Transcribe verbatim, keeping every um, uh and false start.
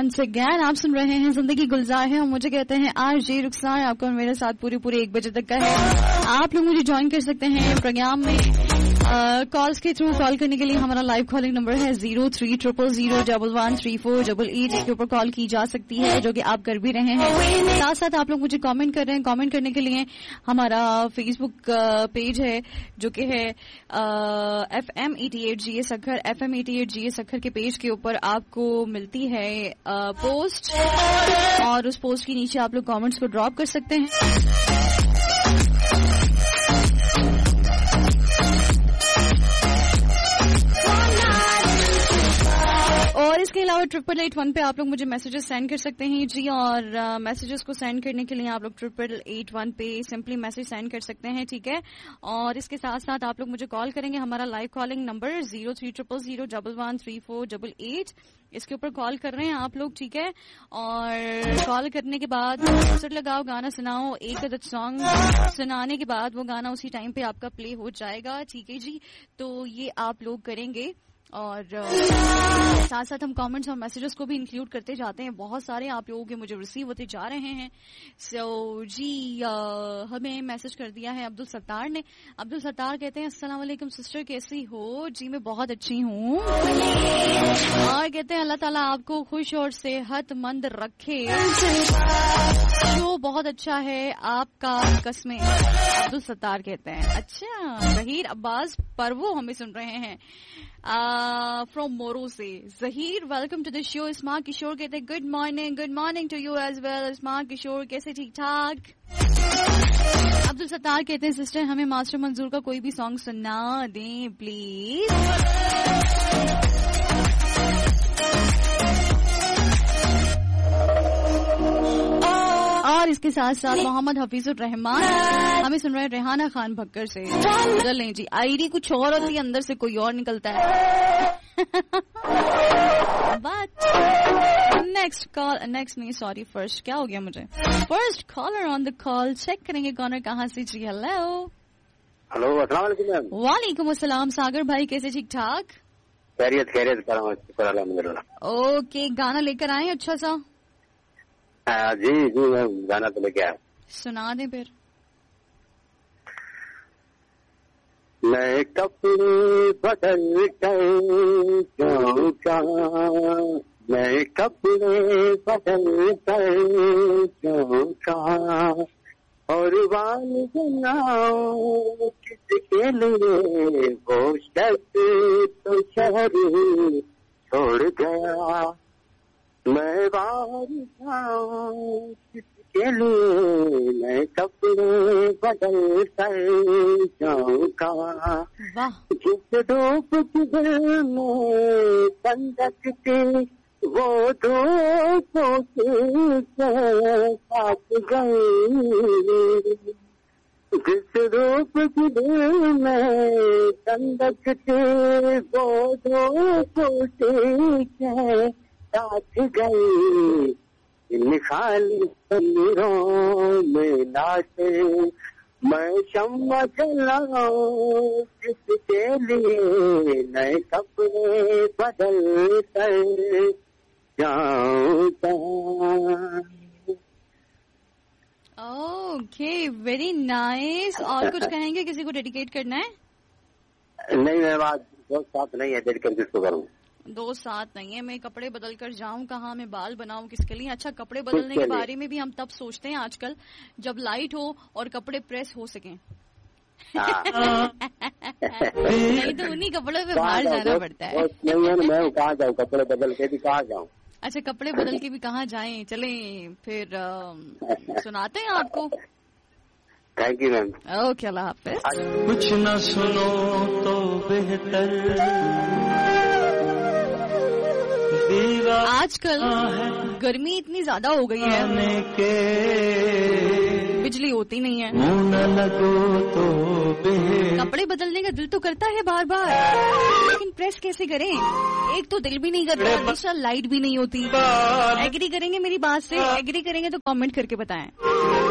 Once again आप सुन रहे हैं जिंदगी गुलजार है और मुझे कहते हैं आज जी रुखसार आपको मेरे साथ पूरी पूरी एक बजे तक का है। आप लोग मुझे ज्वाइन कर सकते हैं प्रोग्राम में कॉल्स के थ्रू। कॉल करने के लिए हमारा लाइव कॉलिंग नंबर है zero three triple zero double one three four double eight. इसके ऊपर कॉल की जा सकती है जो कि आप कर भी रहे हैं। साथ साथ आप लोग मुझे कमेंट कर रहे हैं। कमेंट करने के लिए हमारा फेसबुक पेज है जो कि है एफ एम एटी एट जी ए Sukkur. F M eighty eight जी ए सखर के पेज के ऊपर आपको मिलती है पोस्ट और उस पोस्ट के नीचे आप लोग कमेंट्स को ड्रॉप कर सकते हैं। और इसके अलावा ट्रिपल एट वन पे आप लोग मुझे मैसेजेस सेंड कर सकते हैं जी। और मैसेजेस uh, को सेंड करने के लिए आप लोग ट्रिपल एट वन पे सिंपली मैसेज सेंड कर सकते हैं, ठीक है। और इसके साथ साथ आप लोग मुझे कॉल करेंगे। हमारा live calling number zero three triple zero double one three four double eight. इसके ऊपर कॉल कर रहे हैं आप लोग, ठीक है। और कॉल करने के बाद सुर लगाओ, गाना सुनाओ, एक अदद सॉन्ग सुनाने के बाद वो गाना उसी टाइम पे आपका प्ले हो जाएगा, ठीक है जी। तो ये आप लोग करेंगे और साथ साथ हम कमेंट्स और मैसेजेस को भी इंक्लूड करते जाते हैं। बहुत सारे आप लोगों के मुझे रिसीव होते जा रहे हैं। सो so, जी आ, हमें मैसेज कर दिया है अब्दुल सत्तार ने। अब्दुल सत्तार कहते हैं अस्सलाम वालेकुम सिस्टर, कैसी हो? जी मैं बहुत अच्छी हूँ। और कहते हैं अल्लाह ताला आपको खुश और सेहतमंद रखे। जो बहुत अच्छा है आपका कसमें। अब्दुल सत्तार कहते हैं अच्छा। जहीर अब्बास परवो हमें सुन रहे हैं फ्रॉम मोरो से। Zaheer welcome to the show. इस्माक किशोर कहते हैं good morning. Good morning to you as well इस्माक किशोर, कैसे? ठीक ठाक। अब्दुल सत्तार कहते हैं सिस्टर हमें मास्टर मंजूर का कोई भी सॉन्ग सुना दें प्लीज। और इसके साथ साथ मोहम्मद हफीजुर रहमान हमें सुन रहे हैं रेहाना खान भक्कर से। बदल लें जी, आईडी कुछ और होती है, अंदर से कोई और निकलता है। बट नेक्स्ट कॉल, नेक्स्ट नहीं सॉरी फर्स्ट, क्या हो गया मुझे? First caller on the call. Check करेंगे कॉलर कहाँ से जी। हेलो हेलो अस्सलाम वालेकुम मैम। वालेकुम अस्सलाम। सागर भाई कैसे? ठीक ठाक, खैरियत खैरियत अल्हम्दुलिल्लाह। ओके गाना लेकर आए अच्छा सा? आ, जी जी मैं गाना तो लेके आया। सुना दे फिर। मैं कपड़े बदल कर क्यों का, मैं कपड़े बदल कर क्यों का, और बाल बनाऊं किसके लिए, वो शख्स तो शहर छोड़ गया। मैं बाहर जाऊं किसके लिए, मैं कपड़े बदल कर जाऊं का, जिस धूप की दिल में संदक थी वो धूप के साथ गई, जिस रूप की दिल में संदक थी वो धूप के साथ गई, इन खाली तस्वीरों में नाचे मैं शम्मा जलाऊं किसके लिए, नए कपड़े बदल कर जाऊं। Okay very nice. और कुछ कहेंगे? किसी को डेडिकेट करना है? नहीं मैम आज दोस्त साथ नहीं है, डेडिकेट किसको करूँ? दो साथ नहीं है। मैं कपड़े बदल कर जाऊं कहाँ, मैं बाल बनाऊं किसके लिए? अच्छा कपड़े बदलने के बारे में भी हम तब सोचते हैं आजकल जब लाइट हो और कपड़े प्रेस हो सकें। नहीं तो उन्हीं कपड़ों पे बाहर जाना पड़ता है। नहीं है मैं कहाँ जाऊँ, कपड़े बदल के भी कहाँ जाऊँ? अच्छा कपड़े बदल के भी कहाँ जाएं? चलें फिर आ, सुनाते हैं आपको। Thank you ma'am. ओके अल्लाह हाफिज। कुछ न सुनो तो बेहतर। आजकल गर्मी इतनी ज्यादा हो गई है, बिजली होती नहीं है, तो कपड़े बदलने का दिल तो करता है बार बार, लेकिन प्रेस कैसे करें? एक तो दिल भी नहीं करता, दूसरा लाइट भी नहीं होती। एग्री करेंगे मेरी बात से? एग्री करेंगे तो कमेंट करके बताएं।